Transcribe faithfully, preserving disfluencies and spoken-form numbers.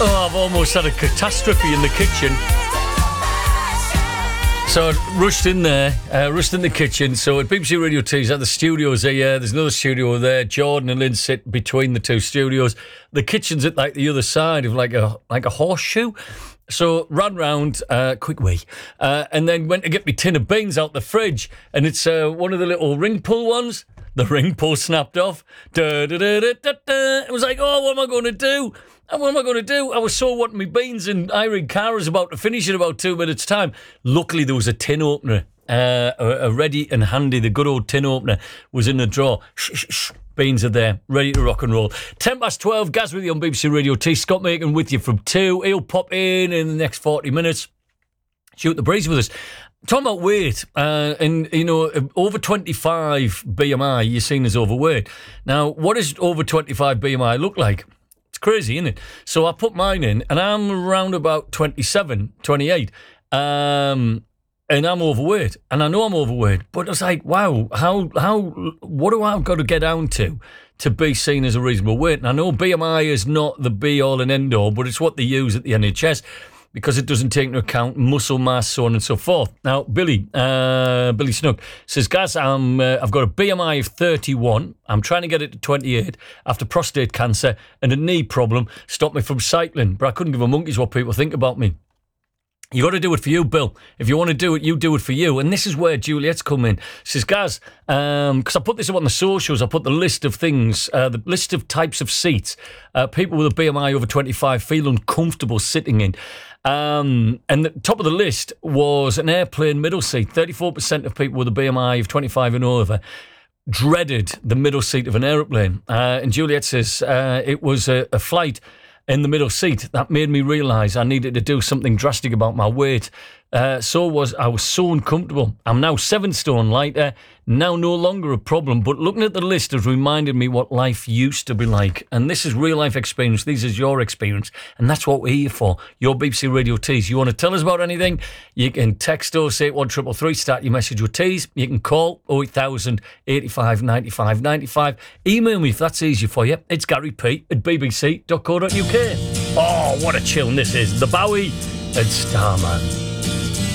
Oh, I've almost had a catastrophe in the kitchen. So I rushed in there, uh, rushed in the kitchen. So at B B C Radio T's at the studios here, there's another studio there. Jordan and Lynn sit between the two studios. The kitchen's at like the other side of like a like a horseshoe. So ran round, uh, quick wee, uh, and then went to get me tin of beans out the fridge, and it's uh, one of the little ring pull ones. The ring pull snapped off. Da, da, da, da, da, da. It was like, oh, what am I going to do? And what am I going to do? I was so wanting my beans, and Irene Cara was about to finish in about two minutes' time. Luckily, there was a tin opener, uh, a, a ready and handy. The good old tin opener was in the drawer. Shh, shh, shh. Beans are there, ready to rock and roll. ten past twelve, Gaz with you on B B C Radio T. Scott Macon with you from two. He'll pop in in the next forty minutes. Shoot the breeze with us. Talking about weight, uh, and, you know, over twenty-five B M I, you're seen as overweight. Now, what does over twenty-five B M I look like? It's crazy, isn't it? So I put mine in, and I'm around about twenty-seven, twenty-eight, um, and I'm overweight. And I know I'm overweight, but it's like, wow, how, how, what do I got to get down to to be seen as a reasonable weight? And I know B M I is not the be-all and end-all, but it's what they use at the N H S, because it doesn't take into account muscle mass, so on and so forth. Now, Billy, uh, Billy Snook says, Gaz, I'm, uh, I've got a B M I of thirty-one. I'm trying to get it to twenty-eight after prostate cancer and a knee problem stopped me from cycling, but I couldn't give a monkey's what people think about me. You got to do it for you, Bill. If you want to do it, you do it for you. And this is where Juliet's come in. She says, Gaz, because um, I put this up on the socials, I put the list of things, uh, the list of types of seats uh, people with a B M I over twenty-five feel uncomfortable sitting in. Um, and the top of the list was an airplane middle seat. thirty-four percent of people with a B M I of twenty-five and over dreaded the middle seat of an aeroplane. Uh, and Juliet says uh, it was a, a flight in the middle seat that made me realise I needed to do something drastic about my weight. Uh, so was I was so uncomfortable. I'm now seven stone lighter, now no longer a problem, but looking at the list has reminded me what life used to be like. And this is real life experience. This is your experience. And that's what we're here for. Your B B C Radio Tees. You want to tell us about anything? You can text us, eight one three three, start your message with Tees. You can call oh eight thousand, eighty-five, ninety-five, ninety-five. Email me if that's easier for you. It's Gary P at b b c dot co dot u k. Oh, what a tune this is. The Bowie and Starman.